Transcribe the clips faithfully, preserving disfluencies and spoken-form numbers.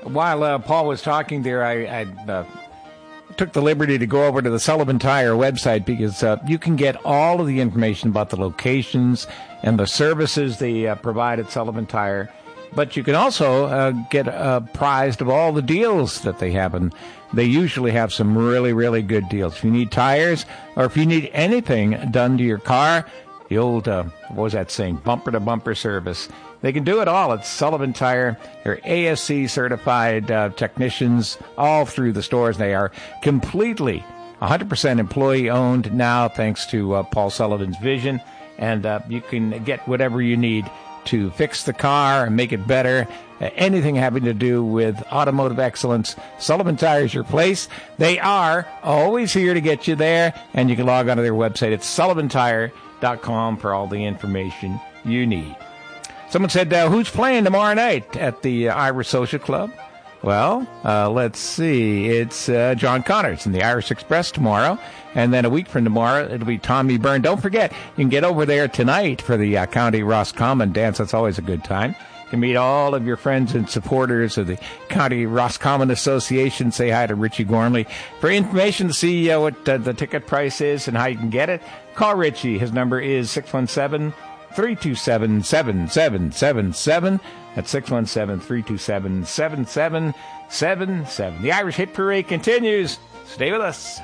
while uh, Paul was talking there, I, I uh, took the liberty to go over to the Sullivan Tire website because uh, you can get all of the information about the locations and the services they uh, provide at Sullivan Tire. But you can also uh, get uh, apprised of all the deals that they have, and they usually have some really, really good deals. If you need tires or if you need anything done to your car, the old, uh, what was that saying, bumper-to-bumper service, they can do it all at Sullivan Tire. They're A S C certified uh, technicians all through the stores. They are completely one hundred percent employee-owned now, thanks to uh, Paul Sullivan's vision, and uh, you can get whatever you need to fix the car and make it better. Uh, anything having to do with automotive excellence, Sullivan Tire is your place. They are always here to get you there, and you can log on to their website at sullivan tire dot com for all the information you need. Someone said, uh, who's playing tomorrow night at the uh, Irish Social Club? Well, uh, let's see. It's uh, John Connors and the Irish Express tomorrow. And then a week from tomorrow, it'll be Tommy Byrne. Don't forget, you can get over there tonight for the uh, County Roscommon dance. That's always a good time. You can meet all of your friends and supporters of the County Roscommon Association. Say hi to Richie Gormley. For information to see uh, what uh, the ticket price is and how you can get it, call Richie. His number is six one seven, three two seven, seven seven seven seven. That's six one seven, three two seven, seven seven seven seven. The Irish Hit Parade continues. Stay with us.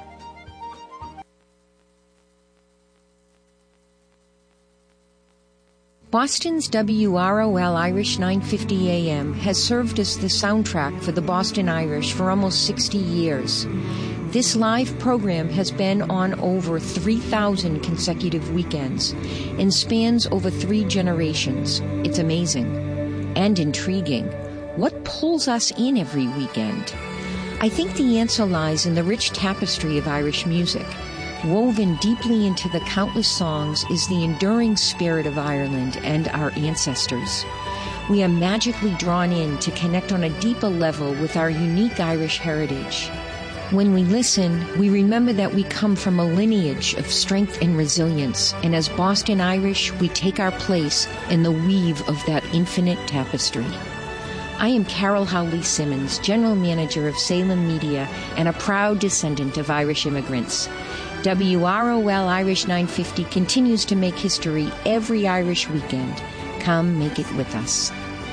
Boston's W R O L Irish nine fifty A M has served as the soundtrack for the Boston Irish for almost sixty years. This live program has been on over three thousand consecutive weekends and spans over three generations. It's amazing and intriguing. What pulls us in every weekend? I think the answer lies in the rich tapestry of Irish music. Woven deeply into the countless songs is the enduring spirit of Ireland and our ancestors. We are magically drawn in to connect on a deeper level with our unique Irish heritage. When we listen, we remember that we come from a lineage of strength and resilience, and as Boston Irish, we take our place in the weave of that infinite tapestry. I am Carol Howley Simmons, General Manager of Salem Media and a proud descendant of Irish immigrants. W R O L Irish nine fifty continues to make history every Irish weekend. Come make it with us.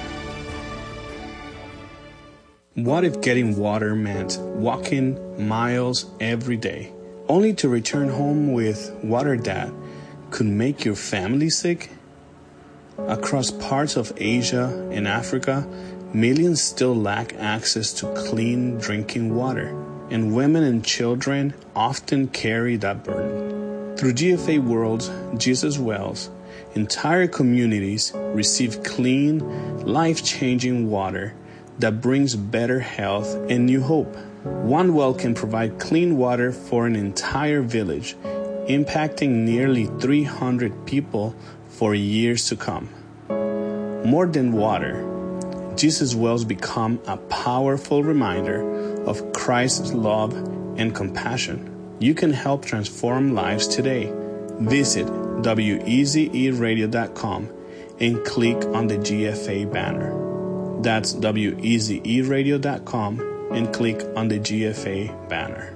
What if getting water meant walking miles every day, only to return home with water that could make your family sick? Across parts of Asia and Africa, millions still lack access to clean drinking water, and women and children often carry that burden. Through G F A World's Jesus Wells, entire communities receive clean, life-changing water that brings better health and new hope. One well can provide clean water for an entire village, impacting nearly three hundred people for years to come. More than water, Jesus Wells become a powerful reminder of Christ's love and compassion. You can help transform lives today. Visit W E Z E radio dot com and click on the G F A banner. That's W E Z E radio dot com and click on the G F A banner.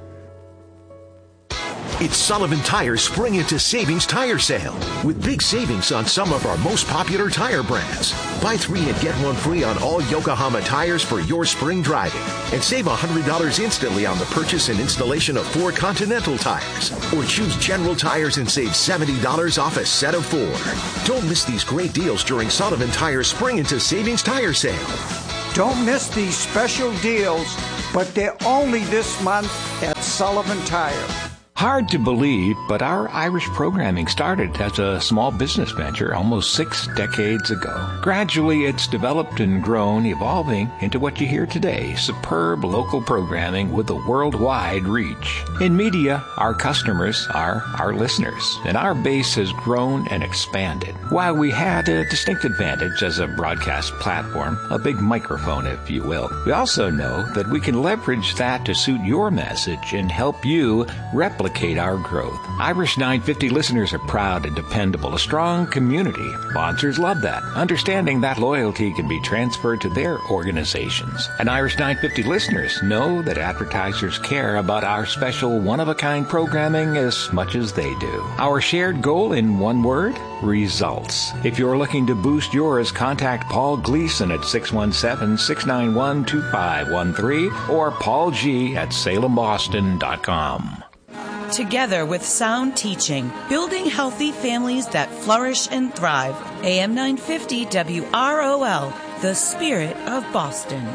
It's Sullivan Tire's Spring Into Savings Tire Sale with big savings on some of our most popular tire brands. Buy three and get one free on all Yokohama tires for your spring driving. And save one hundred dollars instantly on the purchase and installation of four Continental tires. Or choose General Tires and save seventy dollars off a set of four. Don't miss these great deals during Sullivan Tire's Spring Into Savings Tire Sale. Don't miss these special deals, but they're only this month at Sullivan Tire. Hard to believe, but our Irish programming started as a small business venture almost six decades ago. Gradually, it's developed and grown, evolving into what you hear today, superb local programming with a worldwide reach. In media, our customers are our listeners, and our base has grown and expanded. While we had a distinct advantage as a broadcast platform, a big microphone, if you will, we also know that we can leverage that to suit your message and help you replicate replicate our growth. Irish nine fifty listeners are proud and dependable, a strong community. Sponsors love that, understanding that loyalty can be transferred to their organizations. And Irish nine fifty listeners know that advertisers care about our special one-of-a-kind programming as much as they do. Our shared goal in one word? Results. If you're looking to boost yours, contact Paul Gleason at six one seven, six nine one, two five one three or Paul G at salem boston dot com. Together with sound teaching, building healthy families that flourish and thrive. A M nine fifty W R O L, the spirit of Boston.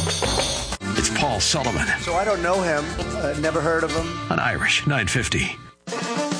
It's Paul Sullivan. So I don't know him, uh, never heard of him. On Irish nine fifty.